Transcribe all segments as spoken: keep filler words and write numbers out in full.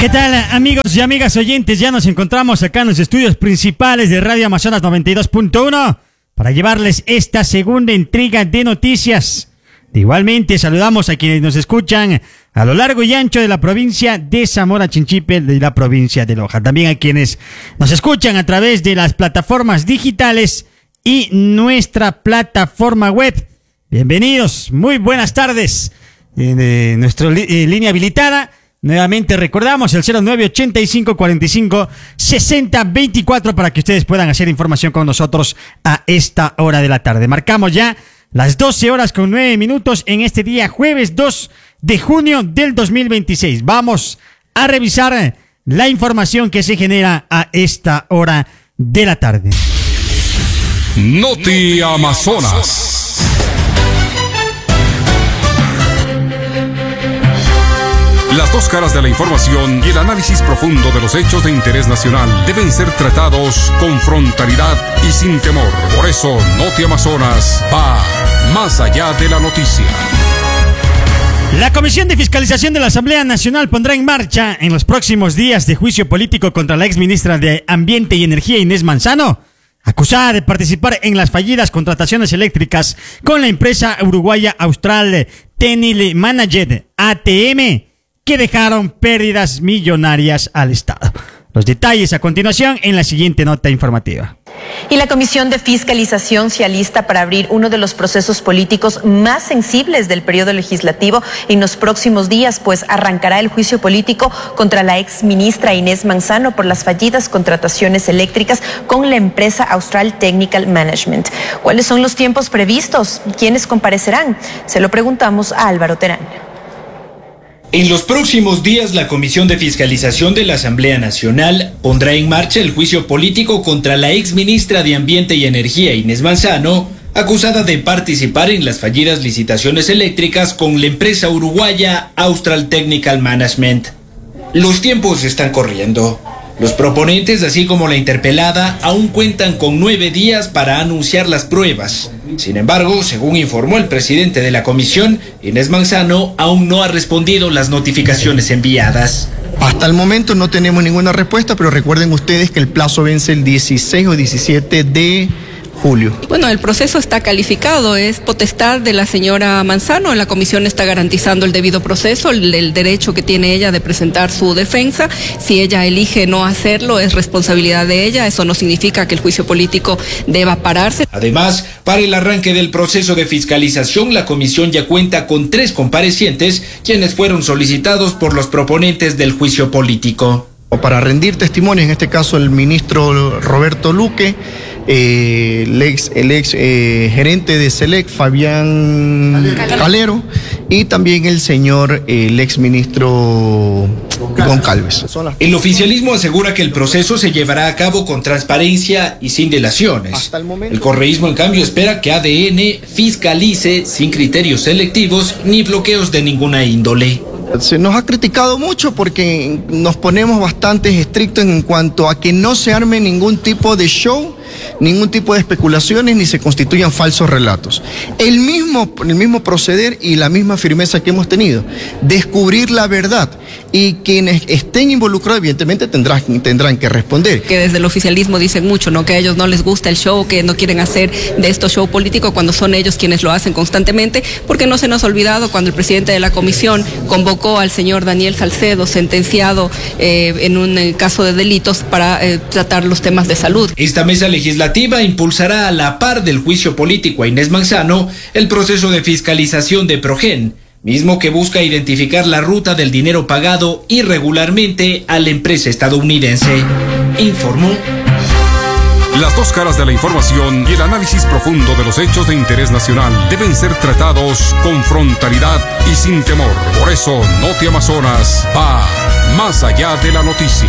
¿Qué tal, amigos y amigas oyentes? Ya nos encontramos acá en los estudios principales de Radio Amazonas noventa y dos punto uno para llevarles esta segunda entrega de noticias. Igualmente saludamos a quienes nos escuchan a lo largo y ancho de la provincia de Zamora Chinchipe, de la provincia de Loja. También a quienes nos escuchan a través de las plataformas digitales y nuestra plataforma web. Bienvenidos, muy buenas tardes. Eh, nuestra li- eh, línea habilitada. Nuevamente recordamos el cero nueve ochenta y cinco cuarenta y cinco sesenta veinticuatro para que ustedes puedan hacer información con nosotros a esta hora de la tarde. Marcamos ya las doce horas con nueve minutos en este día jueves dos de junio del dos mil veintiséis. Vamos a revisar la información que se genera a esta hora de la tarde. Noti Amazonas. Las dos caras de la información y el análisis profundo de los hechos de interés nacional deben ser tratados con frontalidad y sin temor. Por eso, Noti Amazonas va más allá de la noticia. La Comisión de Fiscalización de la Asamblea Nacional pondrá en marcha en los próximos días de juicio político contra la exministra de Ambiente y Energía, Inés Manzano, acusada de participar en las fallidas contrataciones eléctricas con la empresa uruguaya Austral Tenil Manager, A T M, que dejaron pérdidas millonarias al Estado. Los detalles a continuación en la siguiente nota informativa. Y la Comisión de Fiscalización se alista para abrir uno de los procesos políticos más sensibles del periodo legislativo en los próximos días, pues arrancará el juicio político contra la ex ministra Inés Manzano por las fallidas contrataciones eléctricas con la empresa Austral Technical Management. ¿Cuáles son los tiempos previstos? ¿Quiénes comparecerán? Se lo preguntamos a Álvaro Terán. En los próximos días, la Comisión de Fiscalización de la Asamblea Nacional pondrá en marcha el juicio político contra la ex ministra de Ambiente y Energía, Inés Manzano, acusada de participar en las fallidas licitaciones eléctricas con la empresa uruguaya Austral Technical Management. Los tiempos están corriendo. Los proponentes, así como la interpelada, aún cuentan con nueve días para anunciar las pruebas. Sin embargo, según informó el presidente de la comisión, Inés Manzano aún no ha respondido las notificaciones enviadas. Hasta el momento no tenemos ninguna respuesta, pero recuerden ustedes que el plazo vence el dieciséis o diecisiete de julio. Bueno, el proceso está calificado, es potestad de la señora Manzano. La comisión está garantizando el debido proceso, el, el derecho que tiene ella de presentar su defensa. Si ella elige no hacerlo, es responsabilidad de ella. Eso no significa que el juicio político deba pararse. Además, para el arranque del proceso de fiscalización, la comisión ya cuenta con tres comparecientes, quienes fueron solicitados por los proponentes del juicio político. Para rendir testimonio, en este caso el ministro Roberto Luque, eh, el ex, el ex eh, gerente de SELEC, Fabián Calero, y también el señor, eh, el ex ministro Goncalves. El oficialismo asegura que el proceso se llevará a cabo con transparencia y sin delaciones. El correísmo, en cambio, espera que A D N fiscalice sin criterios selectivos ni bloqueos de ninguna índole. Se nos ha criticado mucho porque nos ponemos bastante estrictos en cuanto a que no se arme ningún tipo de show, ningún tipo de especulaciones, ni se constituyan falsos relatos. El mismo, el mismo proceder y la misma firmeza que hemos tenido, descubrir la verdad, y quienes estén involucrados evidentemente tendrán, tendrán que responder. Que desde el oficialismo dicen mucho, ¿no? Que a ellos no les gusta el show, que no quieren hacer de esto show político cuando son ellos quienes lo hacen constantemente, porque no se nos ha olvidado cuando el presidente de la comisión convocó al señor Daniel Salcedo, sentenciado eh, en un eh, caso de delitos, para eh, tratar los temas de salud. Esta mesa legislativa impulsará a la par del juicio político a Inés Manzano el proceso de fiscalización de Progen, mismo que busca identificar la ruta del dinero pagado irregularmente a la empresa estadounidense, informó. Las dos caras de la información y el análisis profundo de los hechos de interés nacional deben ser tratados con frontalidad y sin temor. Por eso, Noti Amazonas va más allá de la noticia.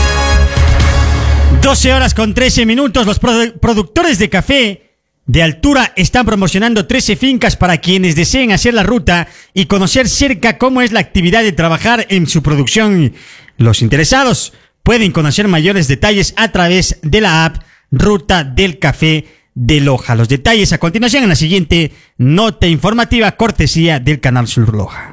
doce horas con trece minutos. Los produ- productores de café de altura están promocionando trece fincas para quienes deseen hacer la ruta y conocer cerca cómo es la actividad de trabajar en su producción. Los interesados pueden conocer mayores detalles a través de la app Ruta del Café de Loja. Los detalles a continuación en la siguiente nota informativa, cortesía del Canal Sur Loja.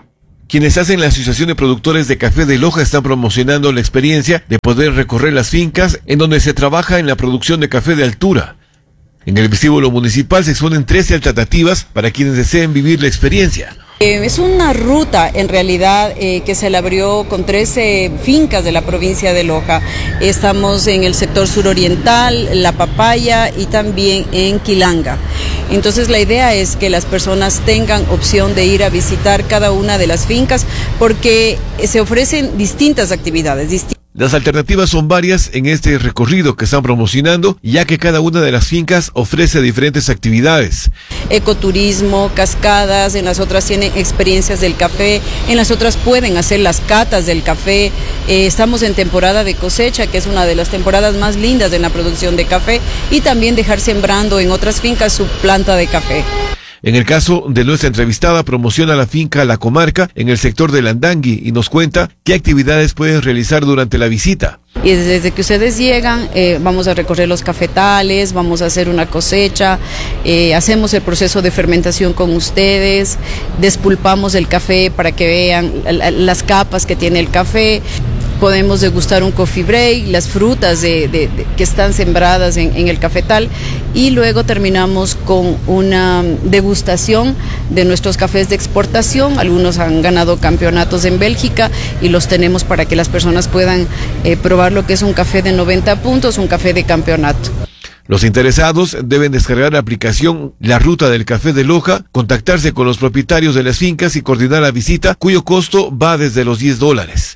Quienes hacen la Asociación de Productores de Café de Loja están promocionando la experiencia de poder recorrer las fincas en donde se trabaja en la producción de café de altura. En el vestíbulo municipal se exponen trece alternativas para quienes deseen vivir la experiencia. Eh, es una ruta en realidad eh, que se le abrió con trece fincas de la provincia de Loja. Estamos en el sector suroriental, La Papaya y también en Quilanga. Entonces la idea es que las personas tengan opción de ir a visitar cada una de las fincas porque se ofrecen distintas actividades, distintas. Las alternativas son varias en este recorrido que están promocionando, ya que cada una de las fincas ofrece diferentes actividades. Ecoturismo, cascadas, en las otras tienen experiencias del café, en las otras pueden hacer las catas del café. Eh, estamos en temporada de cosecha, que es una de las temporadas más lindas en la producción de café, y también dejar sembrando en otras fincas su planta de café. En el caso de nuestra entrevistada, promociona la finca La Comarca en el sector de Landangui y nos cuenta qué actividades pueden realizar durante la visita. Y desde que ustedes llegan, eh, vamos a recorrer los cafetales, vamos a hacer una cosecha, eh, hacemos el proceso de fermentación con ustedes, despulpamos el café para que vean las capas que tiene el café. Podemos degustar un coffee break, las frutas de, de, de, que están sembradas en, en el cafetal, y luego terminamos con una degustación de nuestros cafés de exportación. Algunos han ganado campeonatos en Bélgica y los tenemos para que las personas puedan eh, probar lo que es un café de noventa puntos, un café de campeonato. Los interesados deben descargar la aplicación La Ruta del Café de Loja, contactarse con los propietarios de las fincas y coordinar la visita, cuyo costo va desde los diez dólares.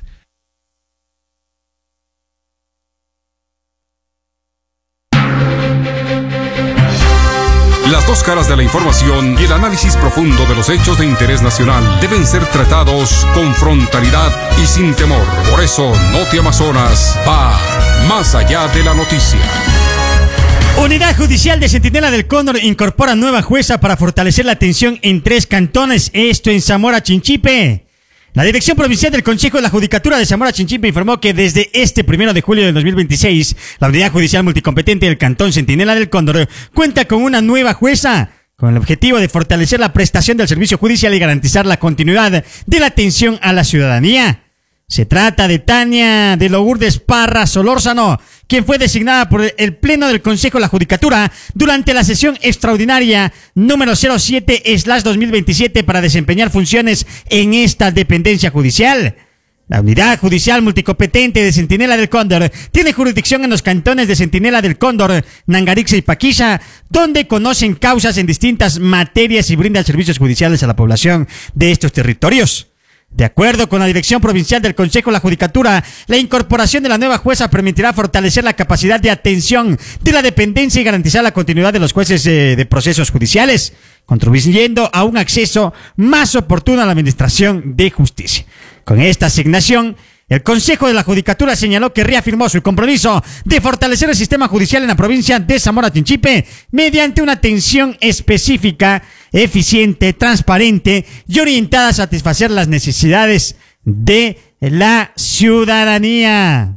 Las dos caras de la información y el análisis profundo de los hechos de interés nacional deben ser tratados con frontalidad y sin temor. Por eso, Noti Amazonas va más allá de la noticia. Unidad Judicial de Centinela del Cóndor incorpora nueva jueza para fortalecer la atención en tres cantones, esto en Zamora Chinchipe. La Dirección Provincial del Consejo de la Judicatura de Zamora Chinchipe informó que desde este primero de julio de dos mil veintiséis, la Unidad Judicial Multicompetente del Cantón Centinela del Cóndor cuenta con una nueva jueza, con el objetivo de fortalecer la prestación del servicio judicial y garantizar la continuidad de la atención a la ciudadanía. Se trata de Tania de Lourdes Parra Solórzano, quien fue designada por el Pleno del Consejo de la Judicatura durante la sesión extraordinaria número cero siete slash dos mil veintisiete para desempeñar funciones en esta dependencia judicial. La Unidad Judicial Multicompetente de Centinela del Cóndor tiene jurisdicción en los cantones de Centinela del Cóndor, Nangarixa y Paquisha, donde conocen causas en distintas materias y brindan servicios judiciales a la población de estos territorios. De acuerdo con la Dirección Provincial del Consejo de la Judicatura, la incorporación de la nueva jueza permitirá fortalecer la capacidad de atención de la dependencia y garantizar la continuidad de los jueces eh, de procesos judiciales, contribuyendo a un acceso más oportuno a la administración de justicia. Con esta asignación, el Consejo de la Judicatura señaló que reafirmó su compromiso de fortalecer el sistema judicial en la provincia de Zamora Chinchipe mediante una atención específica, eficiente, transparente y orientada a satisfacer las necesidades de la ciudadanía.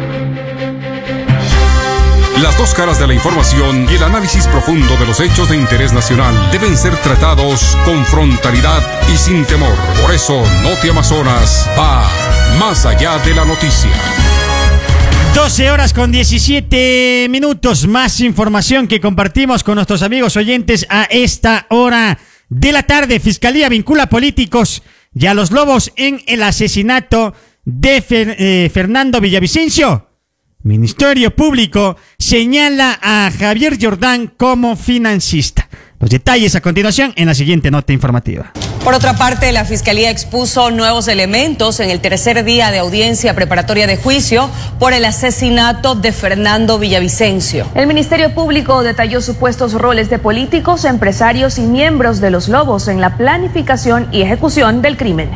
Las dos caras de la información y el análisis profundo de los hechos de interés nacional deben ser tratados con frontalidad y sin temor. Por eso, Noti Amazonas va más allá de la noticia. doce horas con diecisiete minutos. Más información que compartimos con nuestros amigos oyentes a esta hora de la tarde. Fiscalía vincula políticos y a los lobos en el asesinato de Fer, eh, Fernando Villavicencio. Ministerio Público señala a Javier Jordán como financista. Los detalles a continuación en la siguiente nota informativa. Por otra parte, la Fiscalía expuso nuevos elementos en el tercer día de audiencia preparatoria de juicio por el asesinato de Fernando Villavicencio. El Ministerio Público detalló supuestos roles de políticos, empresarios y miembros de los lobos en la planificación y ejecución del crimen.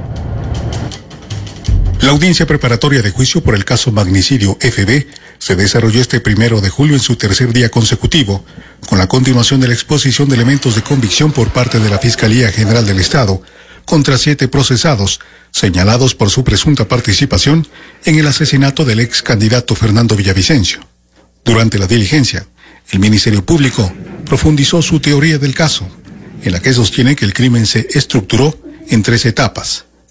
La audiencia preparatoria de juicio por el caso magnicidio F B se desarrolló este primero de julio en su tercer día consecutivo, con la continuación de la exposición de elementos de convicción por parte de la Fiscalía General del Estado contra siete procesados señalados por su presunta participación en el asesinato del ex candidato Fernando Villavicencio. Durante la diligencia, el Ministerio Público profundizó su teoría del caso, en la que sostiene que el crimen se estructuró en tres etapas: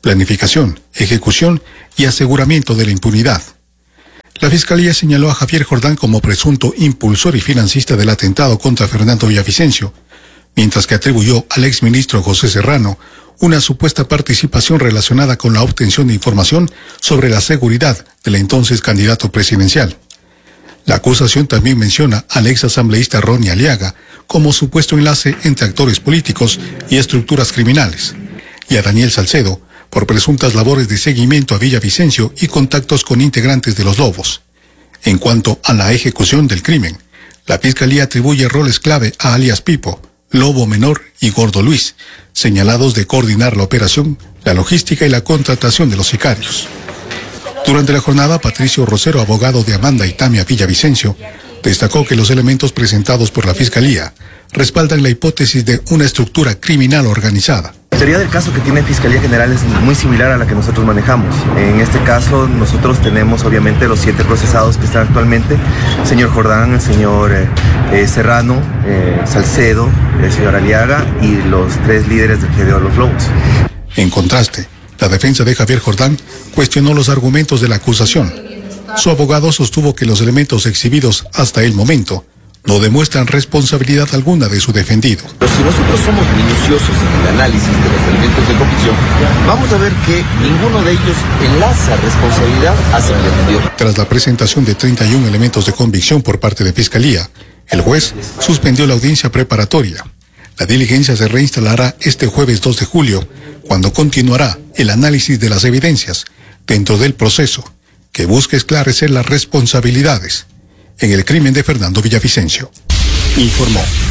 planificación, ejecución y aseguramiento de la impunidad. La Fiscalía señaló a Javier Jordán como presunto impulsor y financista del atentado contra Fernando Villavicencio, mientras que atribuyó al exministro José Serrano una supuesta participación relacionada con la obtención de información sobre la seguridad del entonces candidato presidencial. La acusación también menciona al exasambleísta Ronnie Aliaga como supuesto enlace entre actores políticos y estructuras criminales, y a Daniel Salcedo por presuntas labores de seguimiento a Villavicencio y contactos con integrantes de los Lobos. En cuanto a la ejecución del crimen, la Fiscalía atribuye roles clave a alias Pipo, Lobo Menor y Gordo Luis, señalados de coordinar la operación, la logística y la contratación de los sicarios. Durante la jornada, Patricio Rosero, abogado de Amanda y Tamia Villavicencio, destacó que los elementos presentados por la Fiscalía respaldan la hipótesis de una estructura criminal organizada. La teoría del caso que tiene Fiscalía General es muy similar a la que nosotros manejamos. En este caso, nosotros tenemos obviamente los siete procesados que están actualmente: el señor Jordán, el señor eh, eh, Serrano, eh, Salcedo, el señor Aliaga y los tres líderes del G D O de los Lobos. En contraste, la defensa de Javier Jordán cuestionó los argumentos de la acusación. Su abogado sostuvo que los elementos exhibidos hasta el momento no demuestran responsabilidad alguna de su defendido. Pero si nosotros somos minuciosos en el análisis de los elementos de convicción, vamos a ver que ninguno de ellos enlaza responsabilidad hacia el defendido. Tras la presentación de treinta y un elementos de convicción por parte de Fiscalía, el juez suspendió la audiencia preparatoria. La diligencia se reinstalará este jueves dos de julio, cuando continuará el análisis de las evidencias dentro del proceso que busca esclarecer las responsabilidades en el crimen de Fernando Villavicencio. Informó